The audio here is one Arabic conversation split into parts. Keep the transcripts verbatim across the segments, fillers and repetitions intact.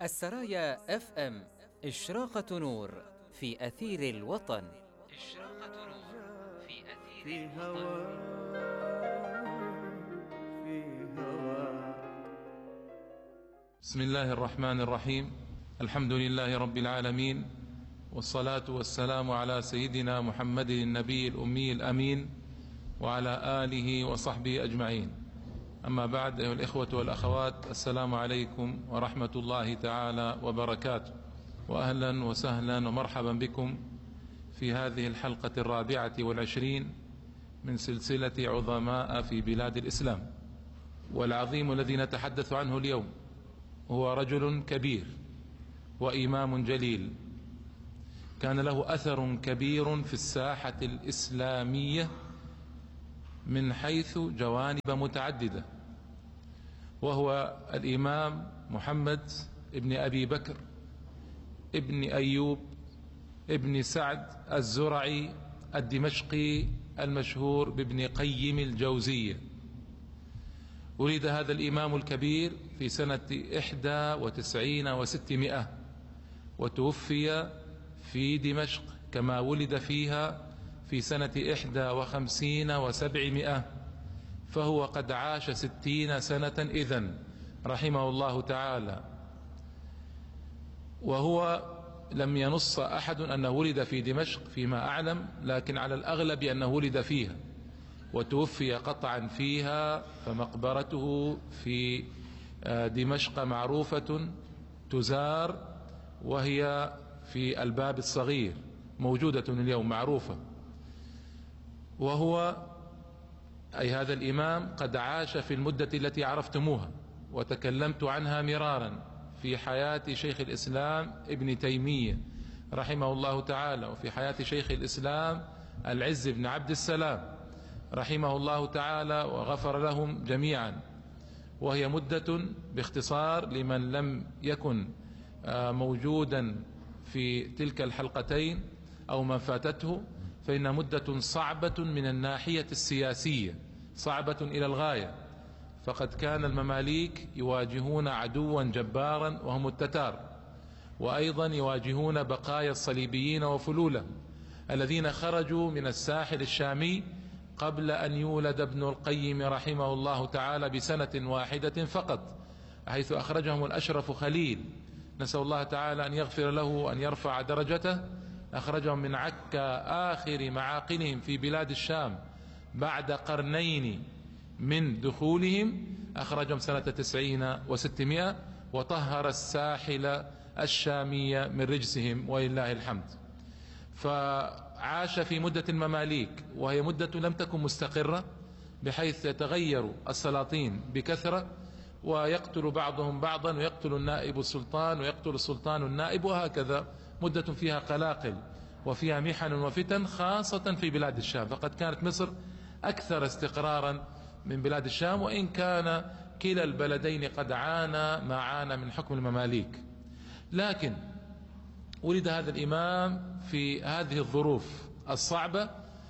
السرايا اف ام، إشراقة نور في أثير الوطن. إشراقة نور في أثير الوطن. بسم الله الرحمن الرحيم. الحمد لله رب العالمين، والصلاة والسلام على سيدنا محمد النبي الأمي الأمين وعلى آله وصحبه أجمعين. أما بعد، أيها الإخوة والأخوات، السلام عليكم ورحمة الله تعالى وبركاته، وأهلا وسهلا ومرحبا بكم في هذه الحلقة الرابعة والعشرين من سلسلة عظماء في بلاد الإسلام. والعظيم الذي نتحدث عنه اليوم هو رجل كبير وإمام جليل، كان له أثر كبير في الساحة الإسلامية من حيث جوانب متعددة، وهو الإمام محمد ابن أبي بكر ابن أيوب ابن سعد الزرعي الدمشقي المشهور بابن قيم الجوزية. ولد هذا الإمام الكبير في سنة إحدى وتسعين وستمائة، وتوفي في دمشق كما ولد فيها في سنة إحدى وخمسين وسبعمائة، فهو قد عاش ستين سنة إذن رحمه الله تعالى. وهو لم ينص أحد أنه ولد في دمشق فيما أعلم، لكن على الأغلب أنه ولد فيها وتوفي قطعا فيها، فمقبرته في دمشق معروفة تزار، وهي في الباب الصغير موجودة اليوم معروفة. وهو أي هذا الإمام قد عاش في المدة التي عرفتموها وتكلمت عنها مرارا في حياة شيخ الإسلام ابن تيمية رحمه الله تعالى، وفي حياة شيخ الإسلام العز بن عبد السلام رحمه الله تعالى وغفر لهم جميعا. وهي مدة باختصار لمن لم يكن موجودا في تلك الحلقتين أو من فاتته، فإن مدة صعبة من الناحية السياسية، صعبة إلى الغاية. فقد كان المماليك يواجهون عدوا جبارا وهم التتار، وأيضا يواجهون بقايا الصليبيين وفلولهم الذين خرجوا من الساحل الشامي قبل أن يولد ابن القيم رحمه الله تعالى بسنة واحدة فقط، حيث أخرجهم الأشرف خليل، نسأل الله تعالى أن يغفر له وأن يرفع درجته. أخرجهم من عكا آخر معاقلهم في بلاد الشام بعد قرنين من دخولهم، أخرجهم سنة تسعين وستمائة، وطهر الساحل الشامية من رجسهم ولله الحمد. فعاش في مدة المماليك، وهي مدة لم تكن مستقرة، بحيث يتغير السلاطين بكثرة، ويقتل بعضهم بعضا، ويقتل النائب السلطان، ويقتل السلطان النائب، وهكذا مدة فيها قلاقل وفيها محن وفتن، خاصة في بلاد الشام. فقد كانت مصر أكثر استقرارا من بلاد الشام، وإن كان كلا البلدين قد عانى ما عانى من حكم المماليك. لكن ولد هذا الإمام في هذه الظروف الصعبة،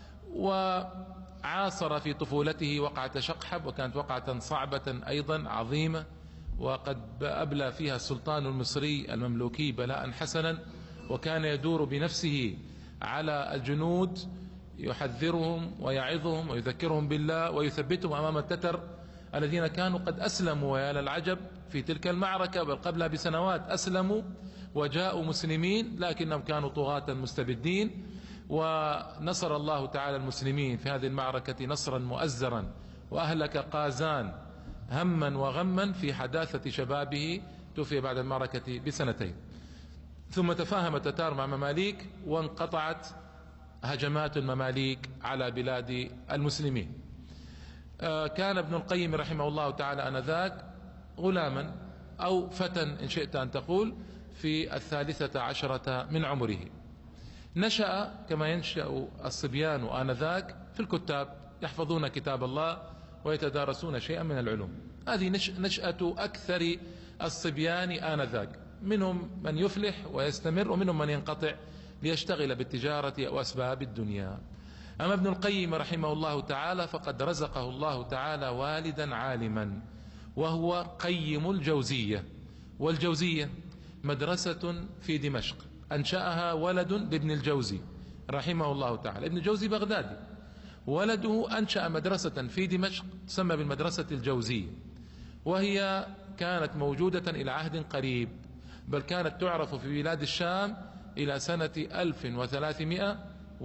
وعاصر في طفولته وقعة شقحب، وكانت وقعة صعبة أيضا عظيمة، وقد أبلى فيها السلطان المصري المملوكي بلاء حسنا، وكان يدور بنفسه على الجنود يحذرهم ويعظهم ويذكرهم بالله ويثبتهم أمام التتر الذين كانوا قد أسلموا. ويا للعجب، في تلك المعركة بل قبلها بسنوات أسلموا وجاءوا مسلمين، لكنهم كانوا طغاة مستبدين. ونصر الله تعالى المسلمين في هذه المعركة نصرا مؤزرا، وأهلك قازان هما وغما في حداثة شبابه، توفي بعد المعركة بسنتين. ثم تفاهم التتار مع مماليك، وانقطعت هجمات المماليك على بلاد المسلمين. كان ابن القيم رحمه الله تعالى آنذاك غلاما أو فتى إن شئت أن تقول، في الثالثة عشرة من عمره. نشأ كما ينشأ الصبيان آنذاك في الكتاب، يحفظون كتاب الله ويتدارسون شيئا من العلوم. هذه نشأة أكثر الصبيان آنذاك، منهم من يفلح ويستمر، ومنهم من ينقطع ليشتغل بالتجارة أو أسباب الدنيا. أما ابن القيم رحمه الله تعالى فقد رزقه الله تعالى والدا عالما، وهو قيم الجوزية. والجوزية مدرسة في دمشق أنشأها ولد لابن الجوزي رحمه الله تعالى. ابن الجوزي بغدادي، ولده أنشأ مدرسة في دمشق تسمى بالمدرسة الجوزية، وهي كانت موجودة إلى عهد قريب، بل كانت تعرف في بلاد الشام إلى سنة ألف وثلاثمائة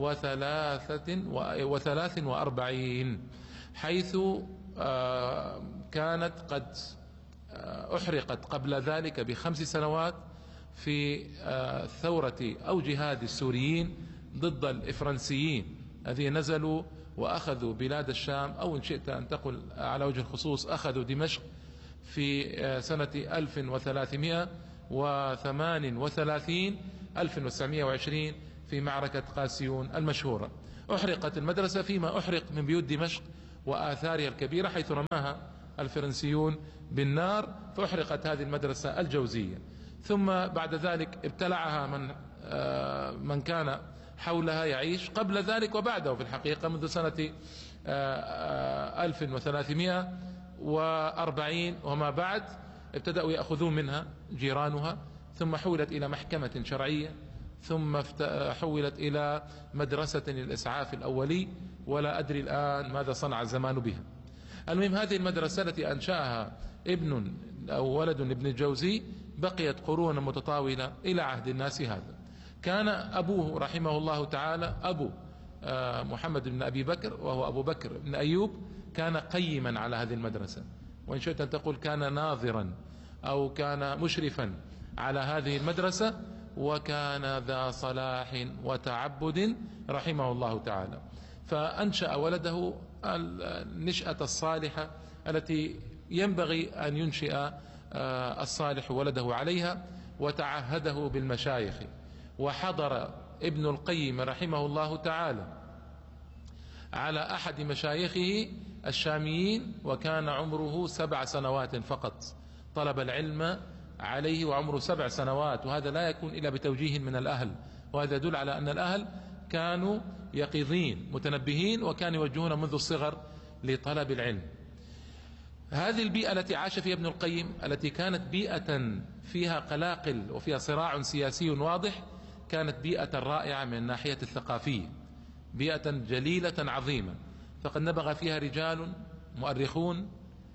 وثلاث وأربعين، حيث كانت قد أحرقت قبل ذلك بخمس سنوات في ثورة أو جهاد السوريين ضد الإفرنسيين الذين نزلوا وأخذوا بلاد الشام، أو إن شئت أن تقل على وجه الخصوص أخذوا دمشق في سنة ألف وثلاثمائة وثمان وثلاثين ألف وتسعمائة وعشرين في معركة قاسيون المشهورة. أحرقت المدرسة فيما أحرق من بيوت دمشق وآثارها الكبيرة، حيث رماها الفرنسيون بالنار، فأحرقت هذه المدرسة الجوزية. ثم بعد ذلك ابتلعها من من كان حولها يعيش قبل ذلك وبعده، في الحقيقة منذ سنة ألف وثلاثمائة وأربعين وما بعد ابتدأوا يأخذون منها جيرانها، ثم حولت إلى محكمة شرعية، ثم حولت إلى مدرسة للإسعاف الأولي، ولا أدري الآن ماذا صنع الزمان بها. المهم هذه المدرسة التي أنشأها ابن أو ولد ابن الجوزي بقيت قرونا متطاولة إلى عهد الناس هذا. كان أبوه رحمه الله تعالى أبو محمد بن أبي بكر، وهو أبو بكر بن أيوب، كان قيما على هذه المدرسة، وإن شئت أن تقول كان ناظرا أو كان مشرفا على هذه المدرسة، وكان ذا صلاح وتعبد رحمه الله تعالى. فأنشأ ولده النشأة الصالحة التي ينبغي أن ينشئ الصالح ولده عليها، وتعهده بالمشايخ. وحضر ابن القيم رحمه الله تعالى على أحد مشايخه الشاميين وكان عمره سبع سنوات فقط، طلب العلم عليه وعمره سبع سنوات، وهذا لا يكون إلا بتوجيه من الأهل، وهذا يدل على أن الأهل كانوا يقظين متنبهين، وكانوا يوجهون منذ الصغر لطلب العلم. هذه البيئة التي عاش فيها ابن القيم، التي كانت بيئة فيها قلاقل وفيها صراع سياسي واضح، كانت بيئة رائعة من الناحية الثقافية، بيئة جليلة عظيمة، فقد نبغ فيها رجال مؤرخون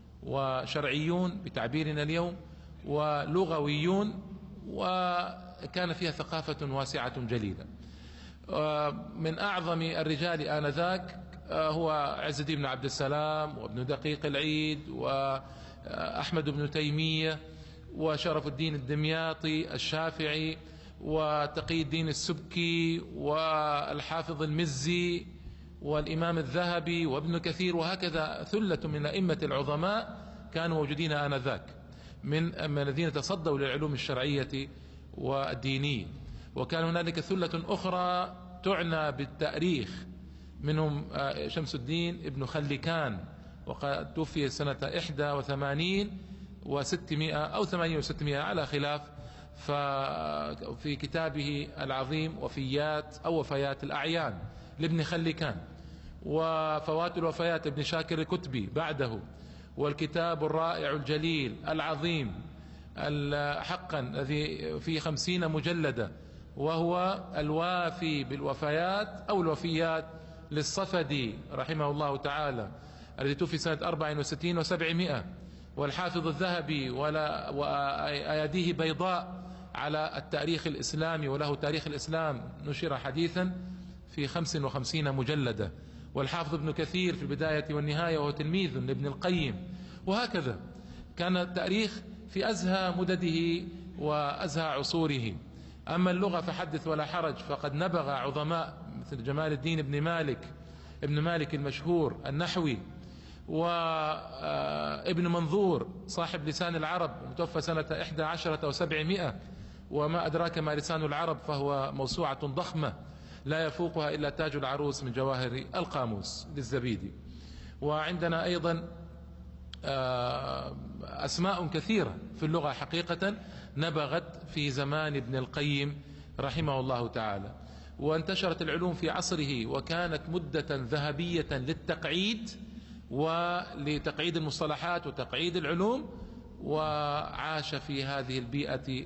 وشرعيون بتعبيرنا اليوم ولغويون، وكان فيها ثقافة واسعة جليلة. من أعظم الرجال آنذاك هو عز الدين بن عبد السلام وابن دقيق العيد وأحمد بن تيمية وشرف الدين الدمياطي الشافعي وتقي الدين السبكي والحافظ المزي والإمام الذهبي وابن كثير، وهكذا ثلة من أئمة العظماء كانوا موجودين آنذاك من الذين تصدوا للعلوم الشرعية والدينية. وكان هنالك ثلة أخرى تعنى بالتاريخ، منهم شمس الدين ابن خلكان، وقد توفي سنة إحدى وثمانين وستمائة أو ثمانين وستمائة على خلاف، في كتابه العظيم وفيات أو وفيات الأعيان لابن خلكان، وفوات الوفيات ابن شاكر الكتبي بعده، والكتاب الرائع الجليل العظيم حقا الذي فيه خمسين مجلدة، وهو الوافي بالوفيات أو الوفيات للصفدي رحمه الله تعالى، الذي توفي سنة أربع وستين وسبعمائة، والحافظ الذهبي وأيديه بيضاء على التاريخ الإسلامي، وله تاريخ الإسلام نشر حديثا في خمس وخمسين مجلدة، والحافظ ابن كثير في البداية والنهاية وهو تلميذ لابن القيم، وهكذا كان التاريخ في أزهى مدده وأزهى عصوره. أما اللغة فحدث ولا حرج، فقد نبغ عظماء مثل جمال الدين ابن مالك ابن مالك المشهور النحوي، وابن منظور صاحب لسان العرب متوفى سنة إحدى عشرة وسبعمائة، وما أدراك ما لسان العرب، فهو موسوعة ضخمة لا يفوقها إلا تاج العروس من جواهر القاموس للزبيدي. وعندنا أيضا أسماء كثيرة في اللغة حقيقة نبغت في زمان ابن القيم رحمه الله تعالى، وانتشرت العلوم في عصره، وكانت مدة ذهبية للتقعيد ولتقعيد المصطلحات وتقعيد العلوم، وعاش في هذه البيئة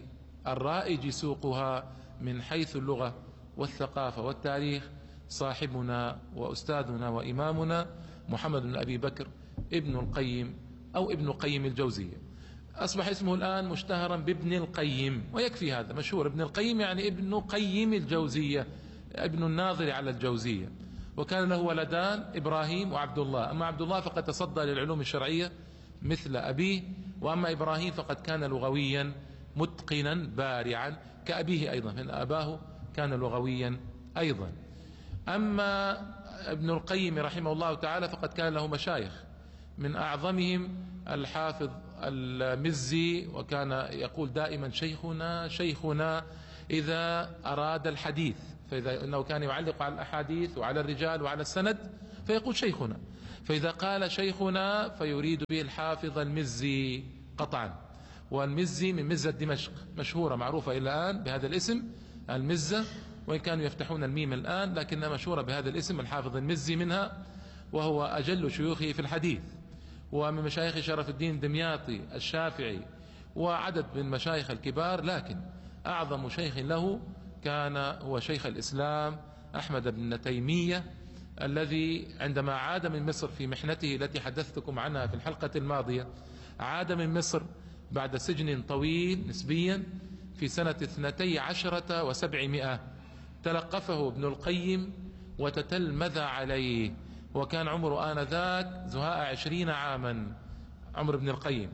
الرائج سوقها من حيث اللغة والثقافة والتاريخ صاحبنا وأستاذنا وإمامنا محمد بن أبي بكر ابن القيم أو ابن القيم الجوزية. أصبح اسمه الآن مشتهرا بابن القيم، ويكفي هذا، مشهور ابن القيم يعني ابن قيم الجوزية، ابن الناظر على الجوزية. وكان له ولدان إبراهيم وعبد الله، أما عبد الله فقد تصدى للعلوم الشرعية مثل أبيه، وأما إبراهيم فقد كان لغويا متقنا بارعا كأبيه أيضا، فإن أباه كان لغويا أيضا. أما ابن القيم رحمه الله تعالى فقد كان له مشايخ، من أعظمهم الحافظ المزي، وكان يقول دائما شيخنا شيخنا إذا أراد الحديث، فإذا أنه كان يعلق على الأحاديث وعلى الرجال وعلى السند فيقول شيخنا، فإذا قال شيخنا فيريد به الحافظ المزي قطعا. والمزي من مزة دمشق، مشهورة معروفة إلى الآن بهذا الاسم المزة، وإن كانوا يفتحون الميم الآن لكنها مشهورة بهذا الاسم الحافظ المزي منها، وهو أجل شيوخه في الحديث، ومن مشايخ شرف الدين دمياطي الشافعي وعدد من مشايخ الكبار. لكن أعظم شيخ له كان هو شيخ الإسلام أحمد بن تيمية، الذي عندما عاد من مصر في محنته التي حدثتكم عنها في الحلقة الماضية، عاد من مصر بعد سجن طويل نسبيا في سنة اثنتي عشرة وسبعمائة، تلقفه ابن القيم وتتلمذ عليه، وكان عمره آنذاك زهاء عشرين عاما عمر ابن القيم،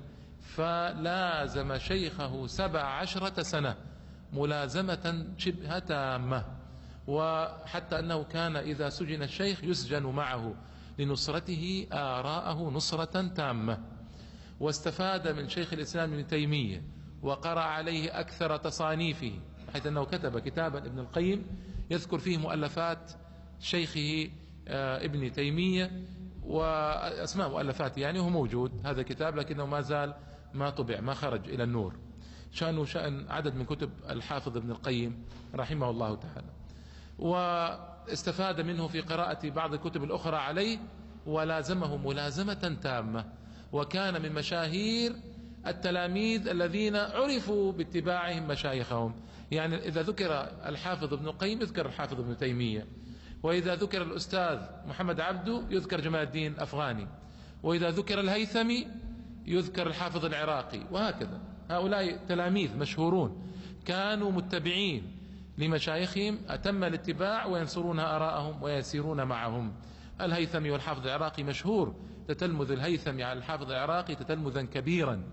فلازم شيخه سبع عشرة سنة ملازمة شبه تامة، وحتى أنه كان إذا سجن الشيخ يسجن معه لنصرته آراءه نصرة تامة. واستفاد من شيخ الإسلام ابن تيمية وقرأ عليه أكثر تصانيفه، حيث أنه كتب كتابا ابن القيم يذكر فيه مؤلفات شيخه ابن تيمية وأسماء مؤلفات، يعني هو موجود هذا الكتاب لكنه ما زال ما طبع، ما خرج إلى النور، شأنه شأن عدد من كتب الحافظ ابن القيم رحمه الله تعالى. واستفاد منه في قراءة بعض الكتب الأخرى عليه، ولازمه ملازمة تامة، وكان من مشاهير التلاميذ الذين عرفوا باتباعهم مشايخهم. يعني إذا ذكر الحافظ ابن القيم يذكر الحافظ ابن تيمية، وإذا ذكر الأستاذ محمد عبده يذكر جمال الدين الأفغاني، وإذا ذكر الهيثمي يذكر الحافظ العراقي، وهكذا. هؤلاء تلاميذ مشهورون كانوا متبعين لمشايخهم أتم الاتباع، وينصرون آراءهم ويسيرون معهم. الهيثمي والحافظ العراقي مشهور تتلمذ الهيثمي على الحافظ العراقي تتلمذا كبيرا،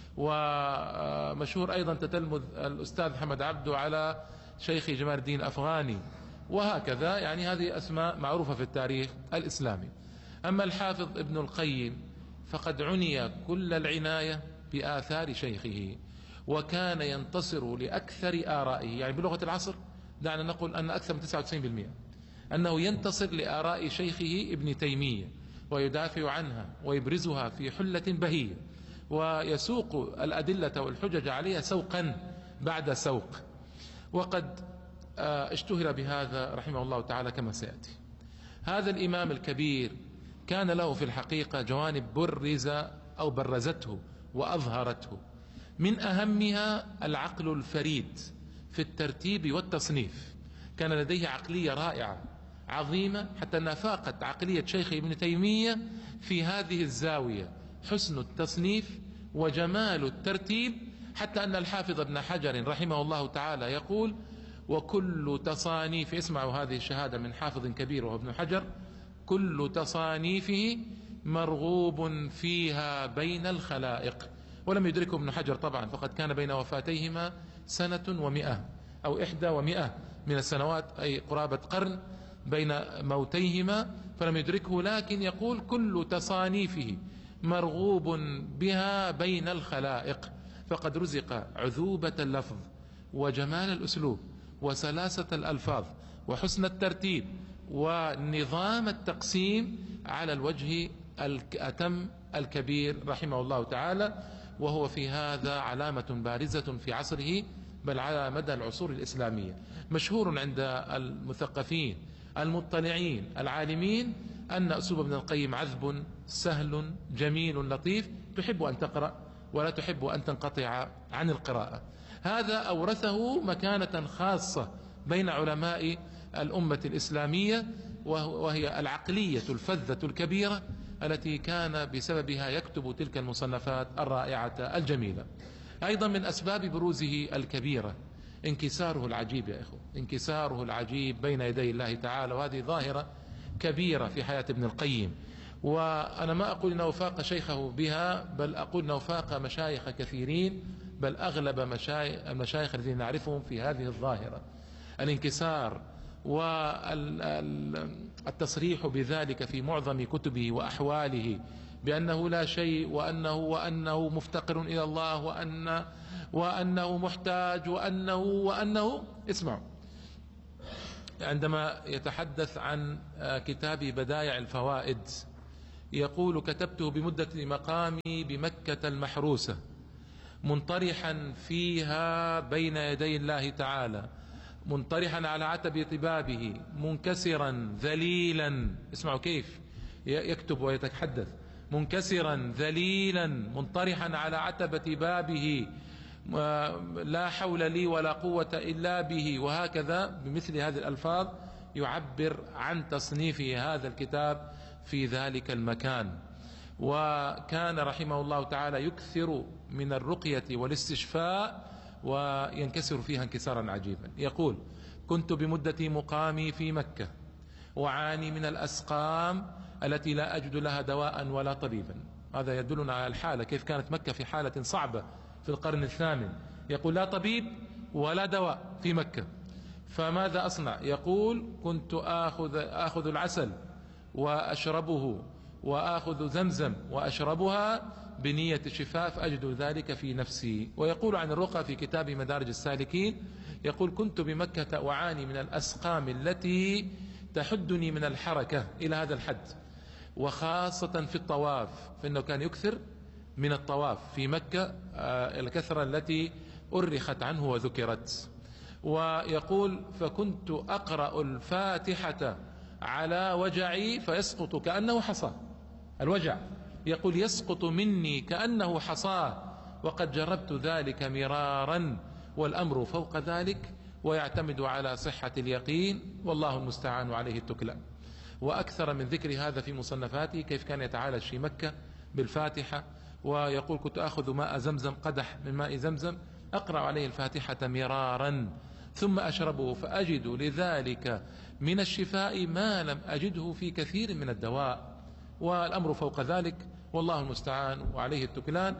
ومشهور أيضا تتلمذ الأستاذ محمد عبده على شيخ جمال الدين الأفغاني، وهكذا. يعني هذه أسماء معروفة في التاريخ الإسلامي. أما الحافظ ابن القيم فقد عني كل العناية بآثار شيخه، وكان ينتصر لأكثر آرائه، يعني بلغة العصر دعنا نقول أن أكثر من تسعة وتسعين بالمئة أنه ينتصر لآراء شيخه ابن تيمية ويدافع عنها ويبرزها في حلة بهية، ويسوق الأدلة والحجج عليها سوقا بعد سوق. وقد اشتهر بهذا رحمه الله تعالى كما سيأتي. هذا الإمام الكبير كان له في الحقيقة جوانب برز أو برزته وأظهرته، من أهمها العقل الفريد في الترتيب والتصنيف. كان لديه عقلية رائعة عظيمة حتى أنها فاقت عقلية شيخ ابن تيمية في هذه الزاوية، حسن التصنيف وجمال الترتيب، حتى أن الحافظ ابن حجر رحمه الله تعالى يقول: وكل تصانيف، اسمعوا هذه الشهادة من حافظ كبير وهو ابن حجر: كل تصانيفه مرغوب فيها بين الخلائق. ولم يدركه ابن حجر طبعا، فقد كان بين وفاتيهما سنة ومئة أو إحدى ومئة من السنوات، أي قرابة قرن بين موتيهما، فلم يدركه، لكن يقول: كل تصانيفه مرغوب بها بين الخلائق. فقد رزق عذوبة اللفظ وجمال الأسلوب وسلاسة الألفاظ وحسن الترتيب ونظام التقسيم على الوجه الأتم الكبير رحمه الله تعالى، وهو في هذا علامة بارزة في عصره، بل على مدى العصور الإسلامية. مشهور عند المثقفين المطلعين العالمين أن أسلوب ابن القيم عذب سهل جميل لطيف، تحب أن تقرأ ولا تحب أن تنقطع عن القراءة. هذا أورثه مكانة خاصة بين علماء الأمة الإسلامية، وهي العقلية الفذة الكبيرة التي كان بسببها يكتب تلك المصنفات الرائعة الجميلة. أيضا من أسباب بروزه الكبيرة انكساره العجيب يا إخوة، انكساره العجيب بين يدي الله تعالى، وهذه ظاهرة كبيرة في حياة ابن القيم. وأنا ما أقول أنه فاق شيخه بها، بل أقول أنه فاق مشايخ كثيرين، بل أغلب المشايخ الذين نعرفهم في هذه الظاهرة، الانكسار والتصريح بذلك في معظم كتبه وأحواله، بأنه لا شيء، وأنه وأنه مفتقر إلى الله، وأن وأنه محتاج، وأنه وأنه اسمعوا، عندما يتحدث عن كتاب بدائع الفوائد يقول: كتبته بمدة مقامي بمكة المحروسة، منطرحا فيها بين يدي الله تعالى، منطرحا على عتب طبابه، منكسرا ذليلا. اسمعوا كيف يكتب ويتحدث: منكسرا ذليلا منطرحا على عتبة بابه، لا حول لي ولا قوة إلا به، وهكذا بمثل هذه الألفاظ يعبر عن تصنيفه هذا الكتاب في ذلك المكان. وكان رحمه الله تعالى يكثر من الرقية والاستشفاء، وينكسر فيها انكسارا عجيبا. يقول: كنت بمدة مقامي في مكة وعاني من الأسقام التي لا أجد لها دواء ولا طبيبا. هذا يدلنا على الحالة، كيف كانت مكة في حالة صعبة في القرن الثامن. يقول: لا طبيب ولا دواء في مكة، فماذا أصنع؟ يقول: كنت آخذ, آخذ العسل وأشربه، وآخذ زمزم وأشربها بنية الشفاء، فأجد ذلك في نفسي. ويقول عن الرقى في كتاب مدارج السالكين، يقول: كنت بمكة أعاني من الأسقام التي تحدني من الحركة إلى هذا الحد، وخاصة في الطواف، فإنه كان يكثر من الطواف في مكة، الكثرة التي أرخت عنه وذكرت. ويقول: فكنت أقرأ الفاتحة على وجعي فيسقط كأنه حصى. الوجع يقول يسقط مني كأنه حصاه، وقد جربت ذلك مرارا، والأمر فوق ذلك، ويعتمد على صحة اليقين، والله المستعان عليه التكلان. وأكثر من ذكر هذا في مصنفاته، كيف كان يتعالج في مكة بالفاتحة. ويقول: كنت أخذ ماء زمزم، قدح من ماء زمزم، أقرأ عليه الفاتحة مرارا ثم أشربه، فأجد لذلك من الشفاء ما لم أجده في كثير من الدواء، والأمر فوق ذلك، والله المستعان وعليه التكلان.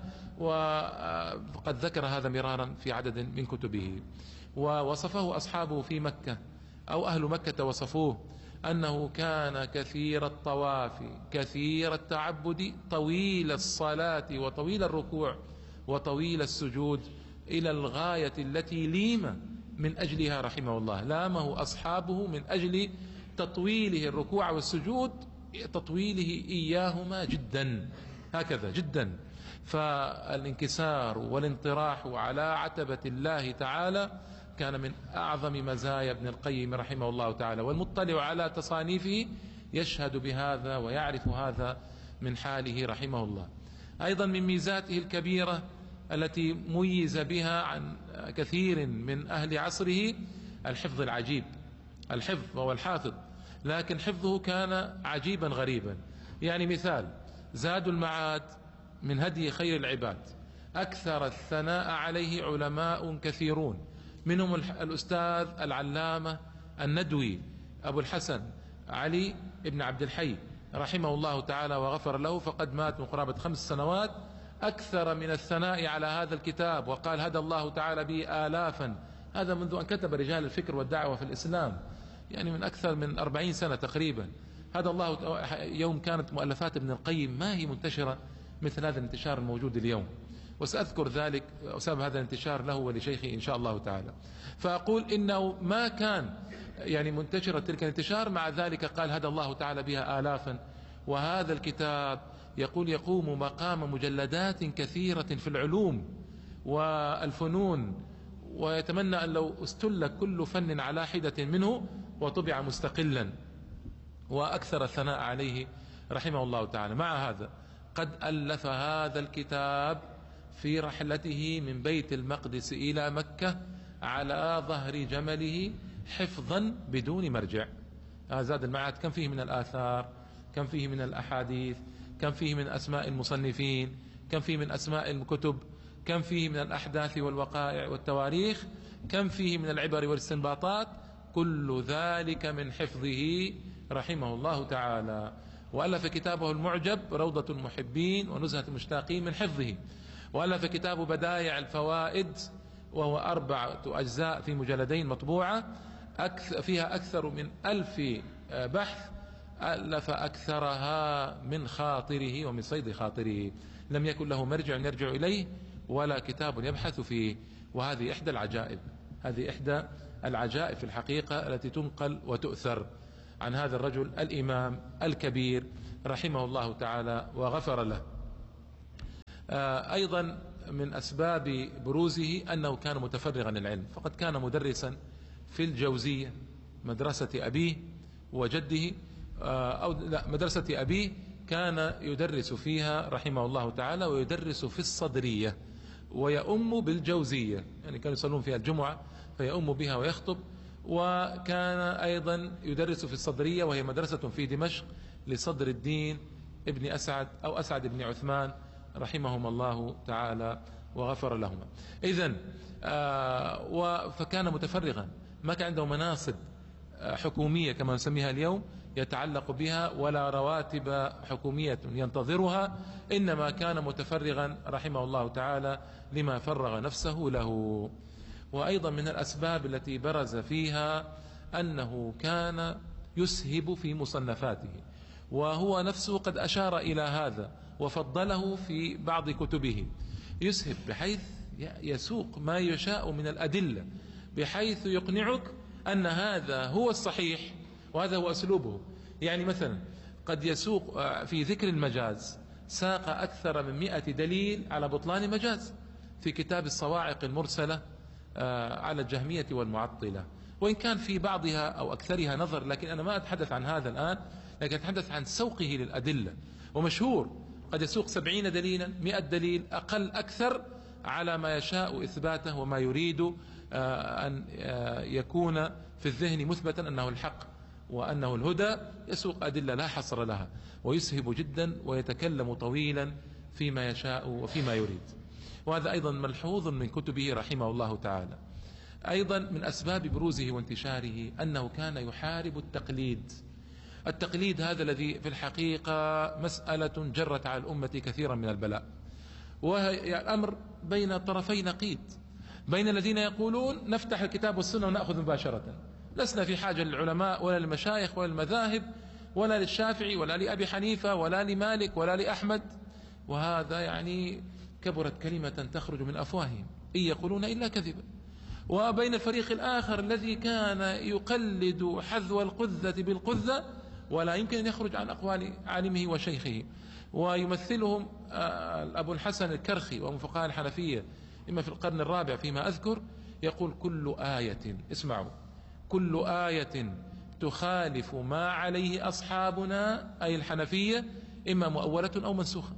وقد ذكر هذا مرارا في عدد من كتبه. ووصفه أصحابه في مكة، أو أهل مكة وصفوه أنه كان كثير الطواف، كثير التعبد، طويل الصلاة وطويل الركوع وطويل السجود، إلى الغاية التي ليم من أجلها رحمه الله. لامه أصحابه من أجل تطويله الركوع والسجود، تطويله إياهما جدا، هكذا جدا. فالانكسار والانطراح على عتبة الله تعالى كان من أعظم مزايا ابن القيم رحمه الله تعالى، والمطلع على تصانيفه يشهد بهذا ويعرف هذا من حاله رحمه الله. أيضا من ميزاته الكبيرة التي ميز بها عن كثير من أهل عصره الحفظ العجيب. الحفظ وهو الحافظ، لكن حفظه كان عجيبا غريبا. يعني مثال: زاد المعاد من هدي خير العباد، أكثر الثناء عليه علماء كثيرون، منهم الأستاذ العلامة الندوي أبو الحسن علي بن عبد الحي رحمه الله تعالى وغفر له، فقد مات من قرابة خمس سنوات، أكثر من الثناء على هذا الكتاب، وقال: هدى الله تعالى به آلافا. هذا منذ أن كتب رجال الفكر والدعوة في الإسلام، يعني من أكثر من أربعين سنة تقريبا. هذا الله يوم كانت مؤلفات ابن القيم ما هي منتشرة مثل هذا الانتشار الموجود اليوم، وسأذكر ذلك وسبب هذا الانتشار له ولشيخي إن شاء الله تعالى. فأقول إنه ما كان يعني منتشرة تلك الانتشار، مع ذلك قال: هدى الله تعالى بها آلافا. وهذا الكتاب يقول يقوم مقام مجلدات كثيرة في العلوم والفنون، ويتمنى أن لو استل كل فن على حدة منه وطبع مستقلا، وأكثر الثناء عليه رحمه الله تعالى. مع هذا قد ألف هذا الكتاب في رحلته من بيت المقدس إلى مكة على ظهر جمله حفظا بدون مرجع. زاد المعاد كم فيه من الآثار، كم فيه من الأحاديث، كم فيه من أسماء المصنفين، كم فيه من أسماء الكتب، كم فيه من الأحداث والوقائع والتواريخ، كم فيه من العبر والاستنباطات، كل ذلك من حفظه رحمه الله تعالى. وألف كتابه المعجب روضة المحبين ونزهة المشتاقين من حفظه، وألف كتابه بدائع الفوائد وهو أربعة أجزاء في مجلدين مطبوعة فيها أكثر من ألف بحث، ألف أكثرها من خاطره ومن صيد خاطره، لم يكن له مرجع يرجع إليه ولا كتاب يبحث فيه. وهذه إحدى العجائب، هذه إحدى العجائب في الحقيقة التي تنقل وتؤثر عن هذا الرجل الإمام الكبير رحمه الله تعالى وغفر له. أيضا من أسباب بروزه أنه كان متفرغا للعلم، فقد كان مدرسا في الجوزية مدرسة أبيه وجده، أو لا مدرسة أبيه كان يدرس فيها رحمه الله تعالى، ويدرس في الصدرية ويؤم بالجوزية، يعني كانوا يصلون فيها الجمعة فيؤم بها ويخطب. وكان أيضا يدرس في الصدرية وهي مدرسة في دمشق لصدر الدين ابن أسعد أو أسعد بن عثمان رحمهم الله تعالى وغفر لهما. إذن آه فكان متفرغا، ما كان عنده مناصب حكومية كما نسميها اليوم يتعلق بها ولا رواتب حكومية ينتظرها، إنما كان متفرغا رحمه الله تعالى لما فرغ نفسه له. وأيضا من الأسباب التي برز فيها أنه كان يسهب في مصنفاته، وهو نفسه قد أشار إلى هذا وفضله في بعض كتبه. يسهب بحيث يسوق ما يشاء من الأدلة بحيث يقنعك أن هذا هو الصحيح وهذا هو أسلوبه. يعني مثلا قد يسوق في ذكر المجاز ساق أكثر من مئة دليل على بطلان مجاز في كتاب الصواعق المرسلة على الجهمية والمعطلة، وإن كان في بعضها أو أكثرها نظر، لكن أنا ما أتحدث عن هذا الآن، لكن أتحدث عن سوقه للأدلة. ومشهور قد يسوق سبعين دليلا، مئة دليل، أقل أكثر، على ما يشاء إثباته وما يريد أن يكون في الذهن مثبتا أنه الحق وأنه الهدى. يسوق أدلة لا حصر لها ويسهب جدا ويتكلم طويلا فيما يشاء وفيما يريد. وهذا أيضا ملحوظ من كتبه رحمه الله تعالى. أيضا من أسباب بروزه وانتشاره أنه كان يحارب التقليد. التقليد هذا الذي في الحقيقة مسألة جرت على الأمة كثيرا من البلاء، وهي الأمر بين طرفي نقيض، بين الذين يقولون نفتح الكتاب والسنة ونأخذ مباشرة، لسنا في حاجة للعلماء ولا للمشايخ ولا للمذاهب ولا للشافعي ولا لأبي حنيفة ولا لمالك ولا لأحمد، وهذا يعني كبرت كلمة تخرج من أفواههم إن يقولون إلا كذبا. وبين الفريق الآخر الذي كان يقلد حذو القذة بالقذة ولا يمكن أن يخرج عن أقوال عالمه وشيخه، ويمثلهم أبو الحسن الكرخي ومن فقهاء الحنفية إما في القرن الرابع فيما أذكر، يقول كل آية، اسمعوا، كل آية تخالف ما عليه أصحابنا أي الحنفية إما مؤولة أو منسوخة،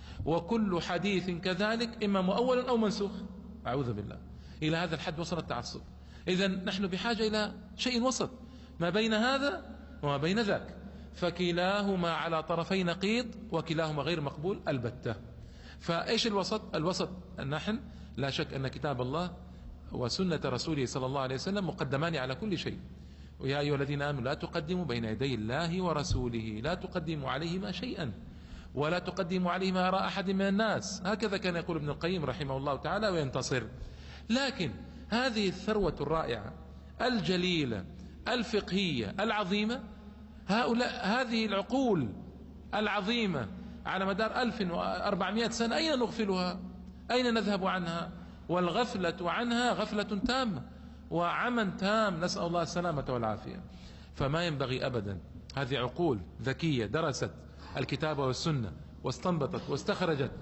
وكل حديث كذلك إما مؤول أو منسوخ. أعوذ بالله، إلى هذا الحد وصل التعصب. إذن نحن بحاجة إلى شيء وسط ما بين هذا وما بين ذاك، فكلاهما على طرفي نقيض وكلاهما غير مقبول البتة. فإيش الوسط؟ الوسط نحن لا شك أن كتاب الله وسنة رسوله صلى الله عليه وسلم مقدمان على كل شيء. ويا أيها الذين آمنوا لا تقدموا بين يدي الله ورسوله، لا تقدموا عليهما شيئا ولا تقدموا عليهما آراء أحد من الناس، هكذا كان يقول ابن القيم رحمه الله تعالى وينتصر. لكن هذه الثروة الرائعة الجليلة الفقهية العظيمة، هؤلاء هذه العقول العظيمة على مدار ألف وأربعمائة سنة أين نغفلها؟ أين نذهب عنها؟ والغفلة عنها غفلة تامة وعمى تام، نسأل الله السلامة والعافية. فما ينبغي أبدا، هذه عقول ذكية درست الكتاب والسنة واستنبطت واستخرجت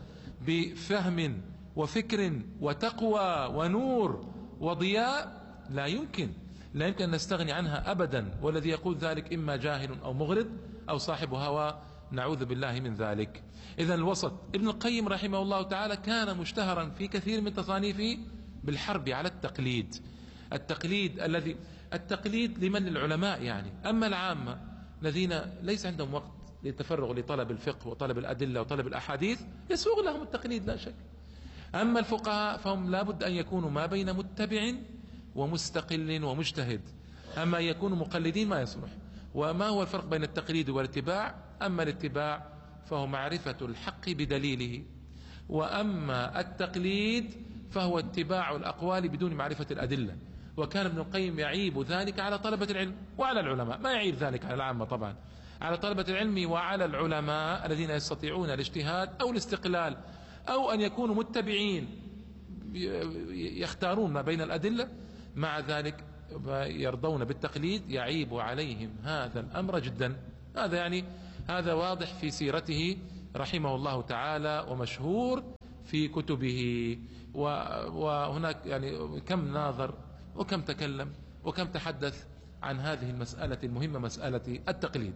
بفهم وفكر وتقوى ونور وضياء، لا يمكن لا يمكن أن نستغني عنها أبدا. والذي يقول ذلك إما جاهل أو مغرض أو صاحب هوى نعوذ بالله من ذلك. إذن الوسط. ابن القيم رحمه الله تعالى كان مشتهرا في كثير من تصانيفه بالحرب على التقليد. التقليد الذي التقليد لمن؟ العلماء يعني. أما العامة الذين ليس عندهم وقت للتفرغ لطلب الفقه وطلب الأدلة وطلب الأحاديث يسوغ لهم التقليد لا شك. أما الفقهاء فهم لابد أن يكونوا ما بين متبع ومستقل ومجتهد. أما يكونوا مقلدين ما يصلح. وما هو الفرق بين التقليد والاتباع؟ أما الاتباع فهو معرفة الحق بدليله، وأما التقليد فهو اتباع الأقوال بدون معرفة الأدلة. وكان ابن القيم يعيب ذلك على طلبة العلم وعلى العلماء، ما يعيب ذلك على العامة طبعا، على طلبة العلم وعلى العلماء الذين يستطيعون الاجتهاد أو الاستقلال أو أن يكونوا متبعين يختارون ما بين الأدلة، مع ذلك يرضون بالتقليد. يعيب عليهم هذا الأمر جدا. هذا يعني هذا واضح في سيرته رحمه الله تعالى ومشهور في كتبه. وهناك يعني كم ناظر وكم تكلم وكم تحدث عن هذه المسألة المهمة، مسألة التقليد.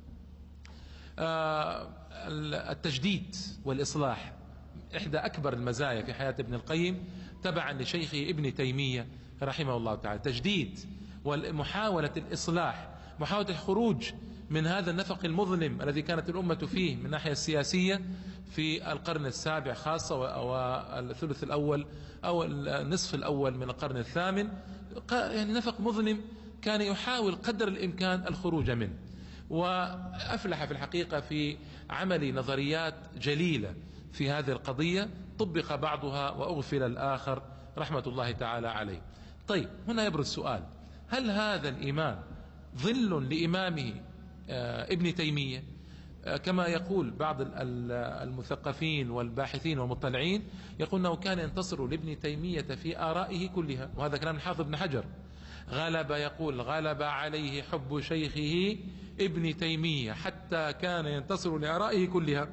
التجديد والإصلاح إحدى أكبر المزايا في حياة ابن القيم تبعا لشيخه ابن تيمية رحمه الله تعالى. تجديد ومحاولة الإصلاح، محاولة الخروج من هذا النفق المظلم الذي كانت الأمة فيه من الناحية السياسية في القرن السابع خاصة والثلث الأول أو النصف الأول من القرن الثامن. يعني نفق مظلم كان يحاول قدر الإمكان الخروج منه، وأفلح في الحقيقة في عمل نظريات جليلة في هذه القضية، طبق بعضها وأغفل الآخر رحمة الله تعالى عليه. طيب هنا يبرز السؤال: هل هذا الإمام ظل لإمامه ابن تيمية كما يقول بعض المثقفين والباحثين والمطلعين؟ يقول أنه كان ينتصر لابن تيمية في آرائه كلها، وهذا كلام الحافظ ابن حجر. غلب يقول غلب عليه حب شيخه ابن تيمية حتى كان ينتصر لآرائه كلها.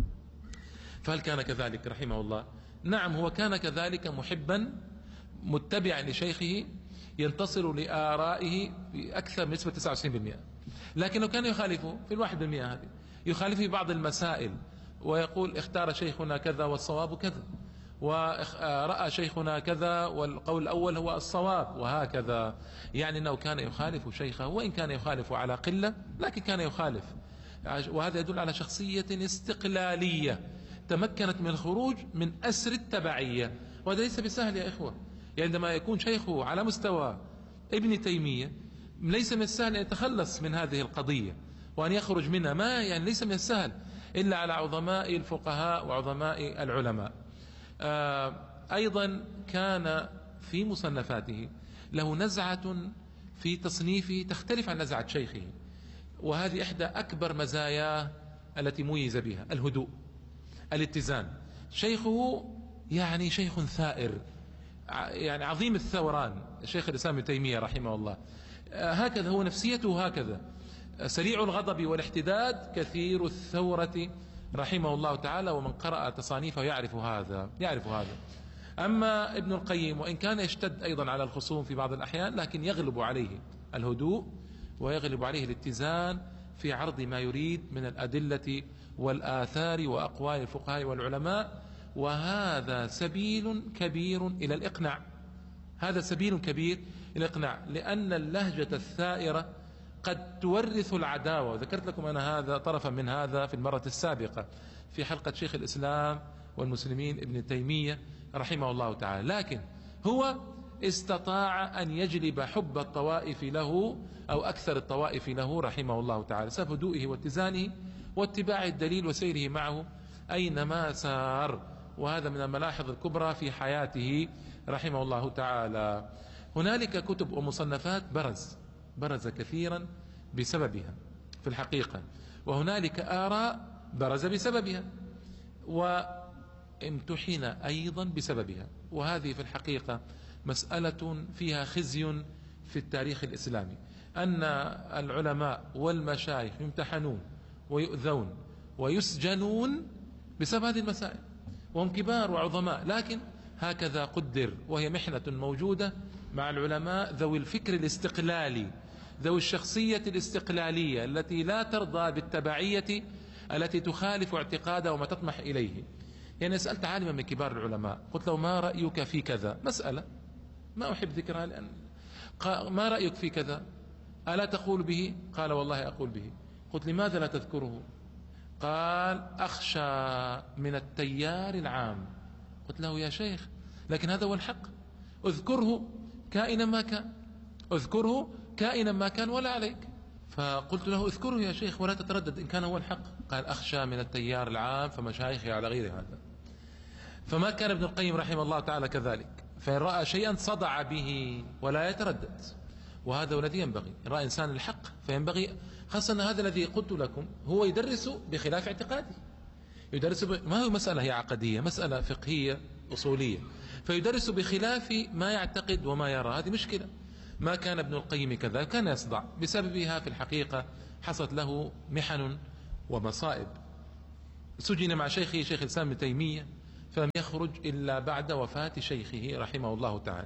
فهل كان كذلك رحمه الله؟ نعم، هو كان كذلك محبا متبعا لشيخه ينتصر لآرائه بأكثر من نسبة تسعة وتسعين بالمئة، لكنه كان يخالفه في الواحد بالمئة هذه، يخالفه في بعض المسائل ويقول اختار شيخنا كذا والصواب كذا، ورأى شيخنا كذا والقول الأول هو الصواب، وهكذا. يعني أنه كان يخالف شيخه، وإن كان يخالف على قلة لكن كان يخالف. وهذا يدل على شخصية استقلالية تمكنت من الخروج من أسر التبعية، وهذا ليس بسهل يا إخوة. يعني عندما يكون شيخه على مستوى ابن تيمية ليس من السهل أن يتخلص من هذه القضية وأن يخرج منها، ما يعني ليس من السهل إلا على عظماء الفقهاء وعظماء العلماء. آه أيضا كان في مصنفاته له نزعة في تصنيفه تختلف عن نزعة شيخه، وهذه إحدى أكبر مزاياه التي ميز بها: الهدوء، الاتزان. شيخه يعني شيخ ثائر، يعني عظيم الثوران، شيخ الإسلام ابن تيمية رحمه الله. هكذا هو نفسيته، هكذا سريع الغضب والاحتداد كثير الثورة رحمه الله تعالى، ومن قرأ تصانيفه يعرف هذا يعرف هذا. أما ابن القيم وإن كان يشتد أيضا على الخصوم في بعض الأحيان، لكن يغلب عليه الهدوء ويغلب عليه الاتزان في عرض ما يريد من الأدلة والآثار وأقوال الفقهاء والعلماء. وهذا سبيل كبير إلى الإقناع، هذا سبيل كبير إلى الإقناع، لأن اللهجة الثائرة قد تورث العداوة. وذكرت لكم أنا هذا طرفا من هذا في المرة السابقة في حلقة شيخ الإسلام والمسلمين ابن تيمية رحمه الله تعالى. لكن هو استطاع أن يجلب حب الطوائف له أو أكثر الطوائف له رحمه الله تعالى بسبب هدوئه واتزانه واتباع الدليل وسيره معه أينما سار. وهذا من الملاحظ الكبرى في حياته رحمه الله تعالى. هنالك كتب ومصنفات برز برز كثيرا بسببها في الحقيقة، وهنالك آراء برز بسببها وامتحن أيضا بسببها. وهذه في الحقيقة مسألة فيها خزي في التاريخ الإسلامي، أن العلماء والمشايخ يمتحنون ويؤذون ويسجنون بسبب هذه المسائل، وهم كبار وعظماء، لكن هكذا قدر، وهي محنة موجودة مع العلماء ذوي الفكر الاستقلالي، ذوي الشخصية الاستقلالية التي لا ترضى بالتبعية التي تخالف اعتقاده وما تطمح إليه. يعني سألت عالما من كبار العلماء قلت له ما رأيك في كذا، مسألة ما أحب ذكرها لأن ما رأيك في كذا، ألا تقول به؟ قال والله أقول به. قلت لماذا لا تذكره؟ قال أخشى من التيار العام. قلت له يا شيخ لكن هذا هو الحق، اذكره كائنا ما كان، اذكره كائنا ما كان ولا عليك. فقلت له اذكره يا شيخ ولا تتردد إن كان هو الحق. قال أخشى من التيار العام فمشايخي على غير هذا. فما كان ابن القيم رحمه الله تعالى كذلك، فإن رأى شيئا صدع به ولا يتردد، وهذا الذي ينبغي. رأى إنسان الحق فينبغي، خاصة أن هذا الذي قلت لكم هو يدرس بخلاف اعتقاده، يدرس ب... ما هو مسألة هي عقدية، مسألة فقهية أصولية، فيدرس بخلاف ما يعتقد وما يرى. هذه مشكلة. ما كان ابن القيم كذا، كان يصدع بسببها في الحقيقة، حصلت له محن ومصائب. سجن مع شيخه شيخ الإسلام ابن تيمية فلم يخرج إلا بعد وفاة شيخه رحمه الله تعالى.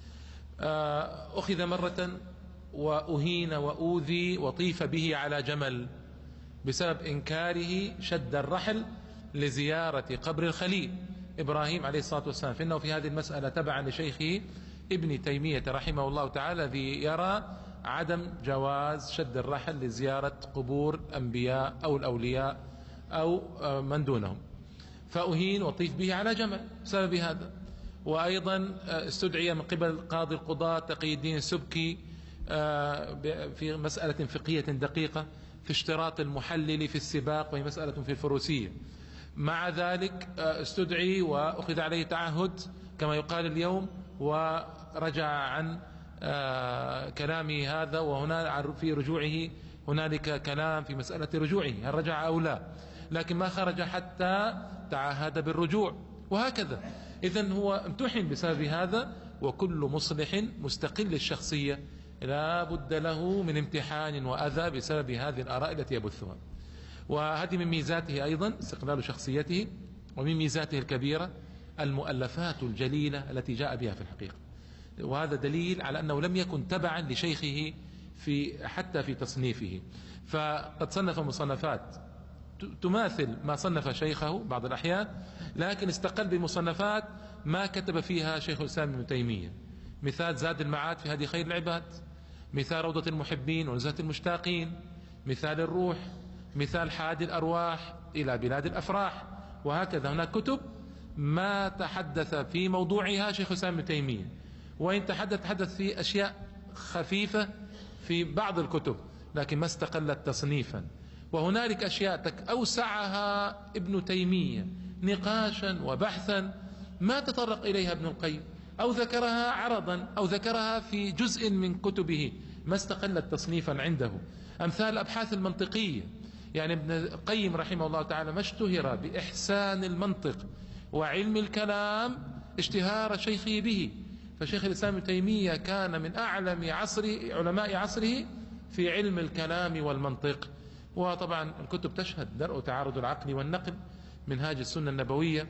أخذ مرة وأهين وأوذي وطيف به على جمل بسبب إنكاره شد الرحل لزيارة قبر الخليل إبراهيم عليه الصلاة والسلام، فإنه في هذه المسألة تبعا لشيخه ابن تيمية رحمه الله تعالى الذي يرى عدم جواز شد الرحل لزيارة قبور الأنبياء أو الأولياء أو من دونهم، فأهين وطيف به على جمل بسبب هذا. وأيضا استدعي من قبل قاضي القضاة تقي الدين السبكي في مسألة فقهية دقيقة في اشتراط المحلل في السباق، وهي مسألة في الفروسية. مع ذلك استدعي وأخذ عليه تعهد كما يقال اليوم، ورجع عن كلامه هذا، وهنا في رجوعه هنالك كلام في مسألة رجوعه هل رجع أو لا، لكن ما خرج حتى تعهد بالرجوع، وهكذا. إذن هو امتحن بسبب هذا، وكل مصلح مستقل الشخصية لا بد له من امتحان وأذى بسبب هذه الآراء التي يبثها. وهذه من ميزاته أيضا استقلال شخصيته، ومن ميزاته الكبيرة المؤلفات الجليلة التي جاء بها في الحقيقة، وهذا دليل على أنه لم يكن تبعا لشيخه في حتى في تصنيفه. فقد صنف مصنفات تماثل ما صنف شيخه بعض الأحيان، لكن استقل بمصنفات ما كتب فيها شيخ الإسلام ابن تيمية. مثال زاد المعاد في هدي خير العباد، مثال روضة المحبين ونزهة المشتاقين، مثال الروح، مثال حادي الأرواح إلى بلاد الأفراح، وهكذا. هناك كتب ما تحدث في موضوعها شيخ الإسلام ابن تيمية، وإن تحدث تحدث في أشياء خفيفة في بعض الكتب لكن ما استقلت تصنيفا. وهنالك أشياء أوسعها ابن تيمية نقاشا وبحثا ما تطرق إليها ابن القيم، أو ذكرها عرضا أو ذكرها في جزء من كتبه ما استقلت تصنيفا عنده. أمثال الأبحاث المنطقية، يعني ابن القيم رحمه الله تعالى ما اشتهر بإحسان المنطق وعلم الكلام اشتهار شيخه به. فشيخ الإسلام ابن تيمية كان من أعلم عصر علماء عصره في علم الكلام والمنطق. وطبعا الكتب تشهد درء تعارض العقل والنقل، منهاج السنة النبوية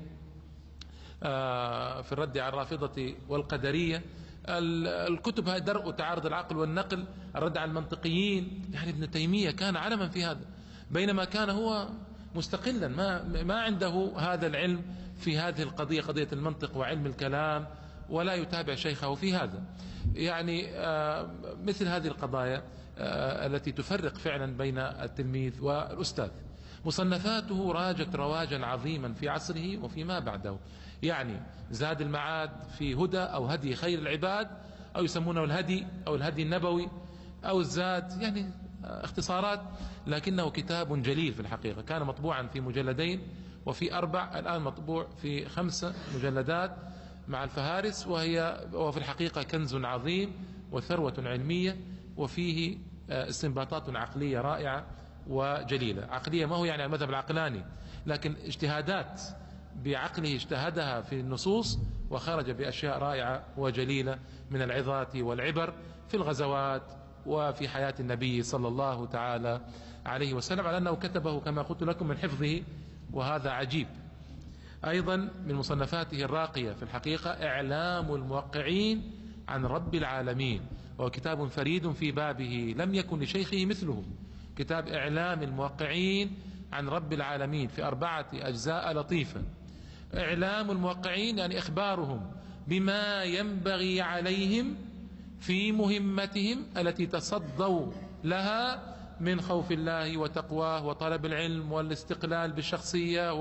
في الرد على الرافضة والقدرية، الكتب هاي درء تعارض العقل والنقل، الرد على المنطقيين. يعني ابن تيمية كان علما في هذا، بينما كان هو مستقلا ما ما عنده هذا العلم في هذه القضية، قضية المنطق وعلم الكلام، ولا يتابع شيخه في هذا. يعني مثل هذه القضايا التي تفرق فعلا بين التلميذ والأستاذ. مصنفاته راجت رواجا عظيما في عصره وفيما بعده. يعني زاد المعاد في هدى أو هدي خير العباد، أو يسمونه الهدي أو الهدي النبوي أو الزاد، يعني اختصارات، لكنه كتاب جليل في الحقيقة. كان مطبوعا في مجلدين وفي أربع، الآن مطبوع في خمسة مجلدات مع الفهارس، وهي وفي الحقيقة كنز عظيم وثروة علمية، وفيه استنباطات عقلية رائعة وجليلة. عقلية ما هو يعني المذهب العقلاني، لكن اجتهادات بعقله اجتهدها في النصوص وخرج بأشياء رائعة وجليلة من العظات والعبر في الغزوات وفي حياة النبي صلى الله تعالى عليه وسلم، على أنه كتبه كما قلت لكم من حفظه، وهذا عجيب. أيضا من مصنفاته الراقية في الحقيقة إعلام الموقعين عن رب العالمين، وهو كتاب فريد في بابه لم يكن لشيخه مثله. كتاب إعلام الموقعين عن رب العالمين في أربعة أجزاء لطيفة. إعلام الموقعين يعني إخبارهم بما ينبغي عليهم في مهمتهم التي تصدوا لها من خوف الله وتقواه وطلب العلم والاستقلال بالشخصية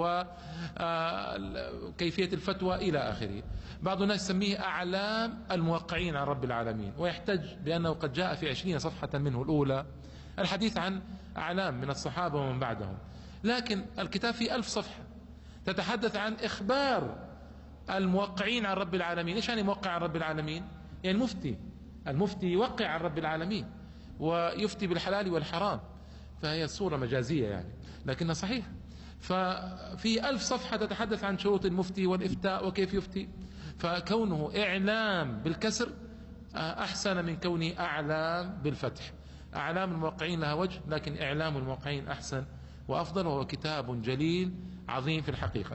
وكيفية الفتوى إلى آخره. بعض الناس يسميه أعلام الموقعين عن رب العالمين، ويحتج بأنه قد جاء في عشرين صفحة منه الأولى الحديث عن أعلام من الصحابة ومن بعدهم، لكن الكتاب فيه ألف صفحة تتحدث عن إخبار الموقعين عن رب العالمين. إيش يعني موقع عن رب العالمين؟ يعني مفتي، المفتي يوقع عن رب العالمين ويفتي بالحلال والحرام، فهي صورة مجازية يعني لكنها صحيح. ففي ألف صفحة تتحدث عن شروط المفتي والإفتاء وكيف يفتي، فكونه إعلام بالكسر أحسن من كونه أعلام بالفتح. أعلام الموقعين لها وجه، لكن إعلام الموقعين أحسن وأفضل، وهو كتاب جليل عظيم في الحقيقة.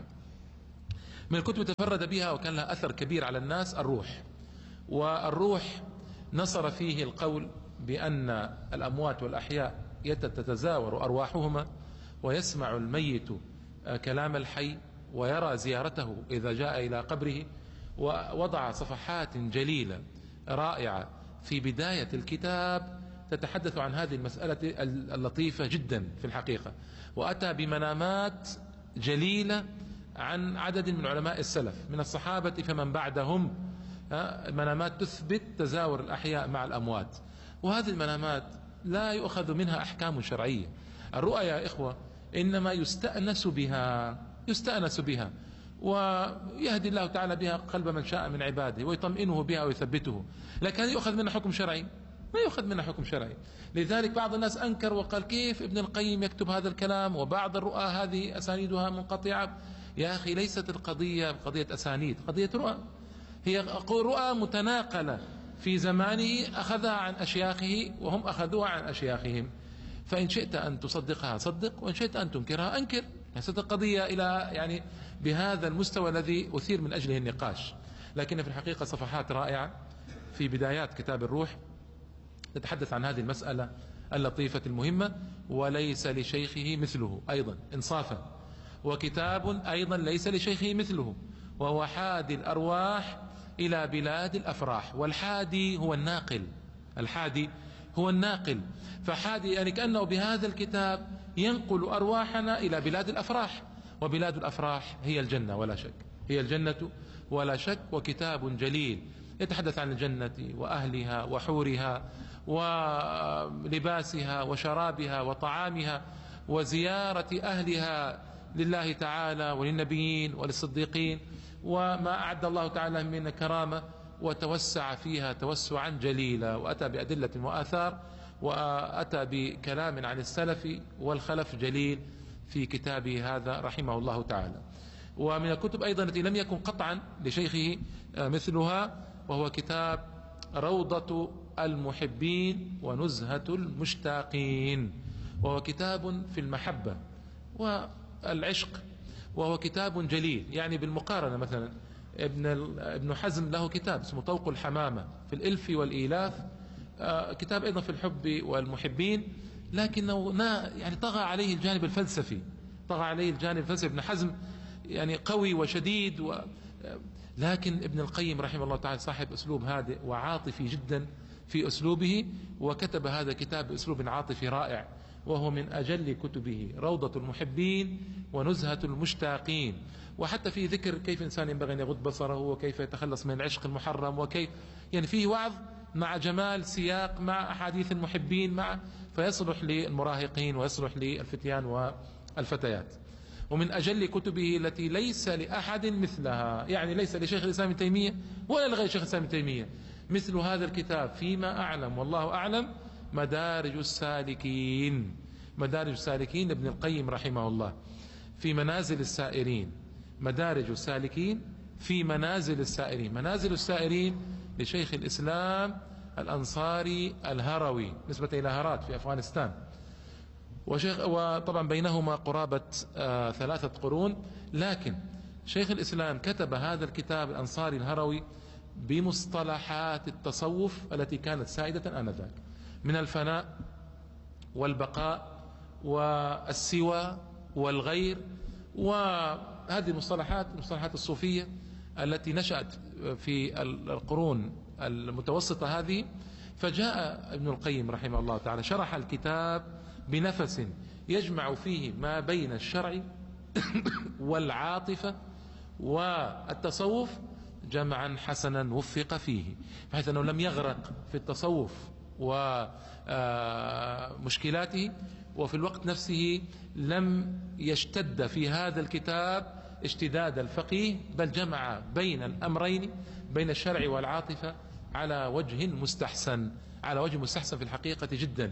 من الكتب تفرد بها وكان لها أثر كبير على الناس الروح. والروح نصر فيه القول بأن الأموات والأحياء تتزاور أرواحهما، ويسمع الميت كلام الحي ويرى زيارته إذا جاء إلى قبره. ووضع صفحات جليلة رائعة في بداية الكتاب تتحدث عن هذه المسألة اللطيفة جدا في الحقيقة، وأتى بمنامات جليلة عن عدد من علماء السلف من الصحابة فمن بعدهم، منامات تثبت تزاور الأحياء مع الأموات. وهذه المنامات لا يؤخذ منها أحكام شرعية. الرؤى يا إخوة إنما يستأنس بها، يستأنس بها ويهدي الله تعالى بها قلب من شاء من عباده ويطمئنه بها ويثبته، لكن يؤخذ منها حكم شرعي؟ ما يؤخذ منها حكم شرعي. لذلك بعض الناس أنكر وقال كيف ابن القيم يكتب هذا الكلام وبعض الرؤى هذه أسانيدها منقطعة. يا أخي ليست القضية قضية أسانيد، قضية رؤى، هي رؤى متناقلة في زمانه أخذها عن أشياخه وهم أخذوها عن أشياخهم، فإن شئت أن تصدقها صدق، وإن شئت أن تنكرها أنكر. ليست القضية إلى يعني بهذا المستوى الذي أثير من أجله النقاش. لكن في الحقيقة صفحات رائعة في بدايات كتاب الروح تتحدث عن هذه المسألة اللطيفة المهمة. وليس لشيخه مثله أيضا إنصافا، وكتاب أيضا ليس لشيخه مثله، وهو حادي الأرواح إلى بلاد الأفراح. والحادي هو الناقل، الحادي هو الناقل، فحادي يعني كأنه بهذا الكتاب ينقل أرواحنا إلى بلاد الأفراح، وبلاد الأفراح هي الجنة ولا شك، هي الجنة ولا شك. وكتاب جليل يتحدث عن الجنة وأهلها وحورها ولباسها وشرابها وطعامها وزيارة أهلها لله تعالى وللنبيين وللصديقين، وما أعد الله تعالى من كرامة، وتوسع فيها توسعا جليلا، وأتى بأدلة وآثار، وأتى بكلام عن السلف والخلف جليل في كتابه هذا رحمه الله تعالى. ومن الكتب أيضا التي لم يكن قطعا لشيخه مثلها وهو كتاب روضة المحبين ونزهة المشتاقين، وهو كتاب في المحبة والعشق، وهو كتاب جليل. يعني بالمقارنة مثلا ابن ابن حزم له كتاب اسمه طوق الحمامة في الإلف والإيلاف، كتاب أيضا في الحب والمحبين، لكنه يعني طغى عليه الجانب الفلسفي، طغى عليه الجانب الفلسفي. ابن حزم يعني قوي وشديد و لكن ابن القيم رحمه الله تعالى صاحب أسلوب هادئ وعاطفي جدا في أسلوبه، وكتب هذا الكتاب بأسلوب عاطفي رائع، وهو من أجل كتبه روضة المحبين ونزهة المشتاقين. وحتى في ذكر كيف الإنسان ينبغي أن يغض بصره وكيف يتخلص من العشق المحرم، وكيف يعني فيه وعظ مع جمال سياق مع أحاديث المحبين مع، فيصلح للمراهقين ويصلح للفتيان والفتيات. ومن أجل كتبه التي ليس لأحد مثلها، يعني ليس لشيخ الإسلام ابن تيمية ولا لغير شيخ الإسلام ابن تيمية مثل هذا الكتاب فيما أعلم والله أعلم، مدارج السالكين. مدارج السالكين ابن القيم رحمه الله في منازل السائرين، مدارج السالكين في منازل السائرين. منازل السائرين لشيخ الإسلام الأنصاري الهروي نسبة إلى هرات في أفغانستان، وشيخ وطبعا بينهما قرابة آه ثلاثة قرون. لكن شيخ الإسلام كتب هذا الكتاب الأنصاري الهروي بمصطلحات التصوف التي كانت سائدة آنذاك من الفناء والبقاء والسوى والغير. وهذه المصطلحات المصطلحات الصوفية التي نشأت في القرون المتوسطة هذه. فجاء ابن القيم رحمه الله تعالى شرح الكتاب بنفس يجمع فيه ما بين الشرع والعاطفة والتصوف جمعا حسنا وفق فيه، بحيث أنه لم يغرق في التصوف ومشكلاته، وفي الوقت نفسه لم يشتد في هذا الكتاب اشتداد الفقيه، بل جمع بين الأمرين، بين الشرع والعاطفة، على وجه مستحسن على وجه مستحسن في الحقيقة جدا.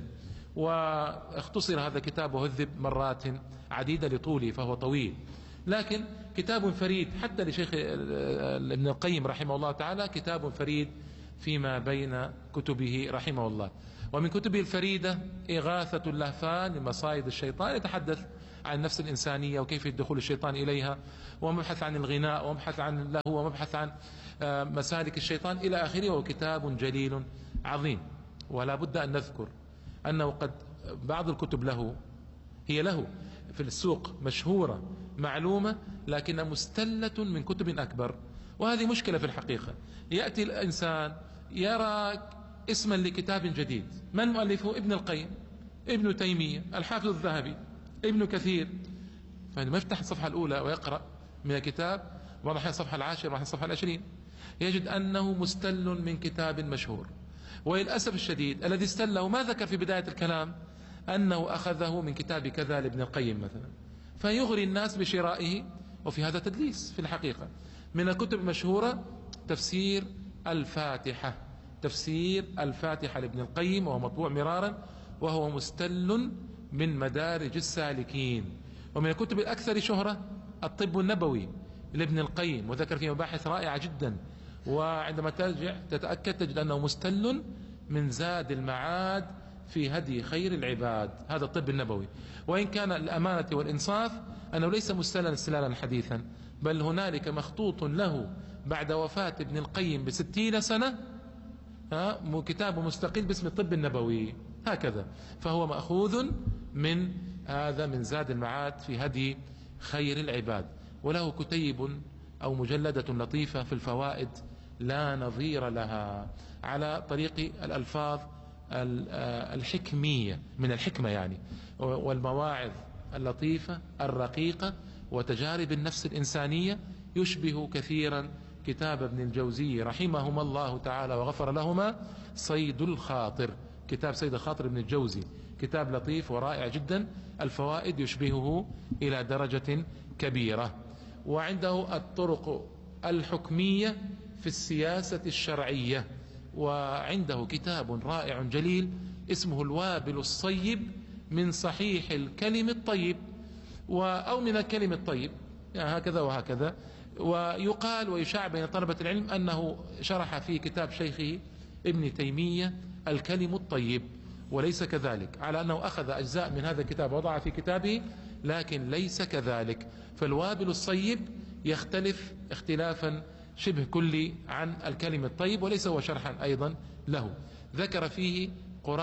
واختصر هذا الكتاب وهذب مرات عديدة لطوله، فهو طويل، لكن كتاب فريد حتى لشيخ ابن القيم رحمه الله تعالى، كتاب فريد فيما بين كتبه رحمه الله. ومن كتبه الفريدة إغاثة اللهفان لمصائد الشيطان، يتحدث عن النفس الإنسانية وكيف دخول الشيطان إليها، ومبحث عن الغناء، ومبحث عن اللهو، ومبحث عن مسالك الشيطان إلى آخره. وهو كتاب جليل عظيم. ولا بد أن نذكر أنه قد بعض الكتب له هي له في السوق مشهورة معلومة، لكن مستلة من كتب أكبر. وهذه مشكلة في الحقيقة. يأتي الإنسان يرى اسما لكتاب جديد، من مؤلفه؟ ابن القيم، ابن تيمية، الحافظ الذهبي، ابن كثير. فما يفتح الصفحة الأولى ويقرأ من الكتاب، بعض الأحيان الصفحة العاشرة، بعض الصفحة العشرين، يجد أنه مستل من كتاب مشهور. وللأسف الشديد الذي استله ما ذكر في بداية الكلام أنه أخذه من كتاب كذا لابن القيم مثلا، فيغري الناس بشرائه. وفي هذا تدليس في الحقيقة. من الكتب المشهورة تفسير الفاتحة، تفسير الفاتحة لابن القيم، وهو مطبوع مرارا، وهو مستل من مدارج السالكين. ومن الكتب الأكثر شهرة الطب النبوي لابن القيم، وذكر فيه مباحث رائعة جدا. وعندما ترجع تتأكد تجد أنه مستل من زاد المعاد في هدي خير العباد، هذا الطب النبوي. وإن كان الأمانة والإنصاف أنه ليس مستلا استلالا حديثا، بل هنالك مخطوط له بعد وفاة ابن القيم بستين سنة، كتاب مستقل باسم الطب النبوي هكذا. فهو مأخوذ من هذا، من زاد المعاد في هدي خير العباد. وله كتيب أو مجلدة لطيفة في الفوائد لا نظير لها، على طريق الألفاظ الحكمية من الحكمة يعني، والمواعظ اللطيفة الرقيقة، وتجارب النفس الإنسانية. يشبه كثيرا كتاب ابن الجوزي رحمهما الله تعالى وغفر لهما صيد الخاطر. كتاب صيد الخاطر ابن الجوزي كتاب لطيف ورائع جدا، الفوائد يشبهه إلى درجة كبيرة. وعنده الطرق الحكمية في السياسة الشرعية. وعنده كتاب رائع جليل اسمه الوابل الصيب من صحيح الكلم الطيب، أو من الكلم الطيب، يعني هكذا وهكذا. ويقال ويشاع بين طلبة العلم أنه شرح في كتاب شيخه ابن تيمية الكلم الطيب، وليس كذلك، على أنه أخذ أجزاء من هذا الكتاب وضعها في كتابه، لكن ليس كذلك. فالوابل الصيب يختلف اختلافا شبه كلي عن الكلم الطيب، وليس هو شرحا أيضا له. ذكر فيه